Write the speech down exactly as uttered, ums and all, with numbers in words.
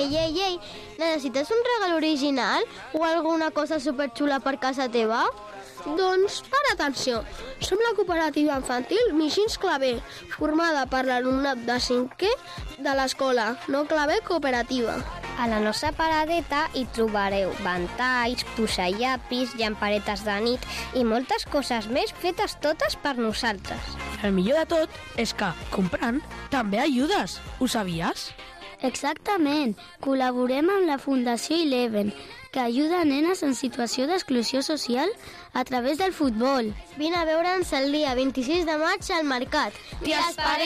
Ei, ei, ei, necessites un regal original o alguna cosa superxula per casa teva? Doncs, per atenció, som la cooperativa infantil Mixins Claver, formada per l'alumnat de cinquè de l'escola No Claver Cooperativa. A la nostra paradeta hi trobareu ventalls, posallapis, llamparetes de nit i moltes coses més fetes totes per nosaltres. El millor de tot és que, comprant, també ajudes. Ho sabies? Exactament. Col·laborem amb la Fundació Eleven, que ajuda a nenes en situació d'exclusió social a través del futbol. Vine a veure'ns el dia vint-i-sis de maig al mercat. T'hi esperem!